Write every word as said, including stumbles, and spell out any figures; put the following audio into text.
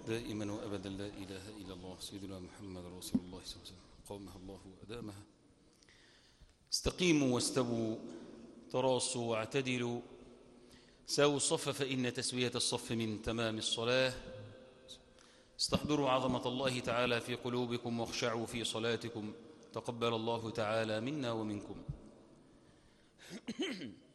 دائما وأبدا لا إله إلا الله سيدنا محمد رسول الله صلى الله عليه وسلم قامها الله وأدامها. استقيموا واستووا تراصوا واعتدلوا ساووا الصف فإن تسوية الصف من تمام الصلاة. استحضروا عظمة الله تعالى في قلوبكم واخشعوا في صلاتكم. تقبل الله تعالى منا ومنكم.